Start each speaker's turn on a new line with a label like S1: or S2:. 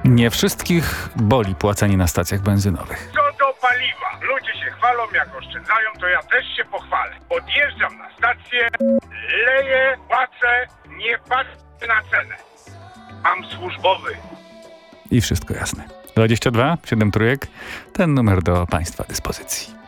S1: Nie wszystkich boli płacenie na stacjach benzynowych.
S2: Co do paliwa. Ludzie się chwalą, jak oszczędzają, to ja też się pochwalę. Podjeżdżam na stację, leję, płacę, nie patrzę na cenę. Mam służbowy.
S1: I wszystko jasne. 22 7 trójek, ten numer do Państwa dyspozycji.